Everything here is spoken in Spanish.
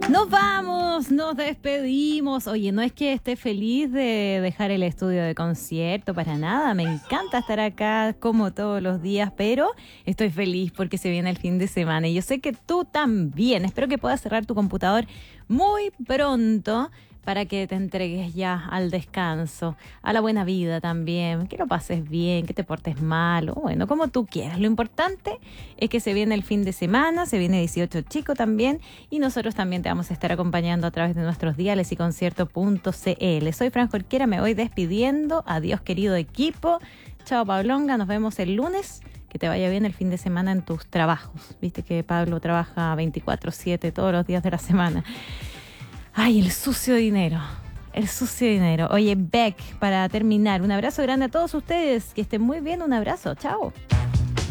Nos vamos, nos despedimos. Oye, no es que esté feliz de dejar el estudio de concierto, para nada. Me encanta estar acá como todos los días, pero estoy feliz porque se viene el fin de semana y yo sé que tú también. Espero que puedas cerrar tu computador muy pronto para que te entregues ya al descanso, a la buena vida también, que lo pases bien, que te portes mal, o bueno, como tú quieras. Lo importante es que se viene el fin de semana, se viene 18 Chico también, y nosotros también te vamos a estar acompañando a través de nuestros diales y concierto.cl. Soy Fran Jorquera, me voy despidiendo. Adiós, querido equipo. Chao, Pablonga, nos vemos el lunes. Que te vaya bien el fin de semana en tus trabajos. Viste que Pablo trabaja 24/7 todos los días de la semana. Ay, el sucio dinero. El sucio dinero. Oye, Beck, para terminar, un abrazo grande a todos ustedes. Que estén muy bien. Un abrazo. Chao.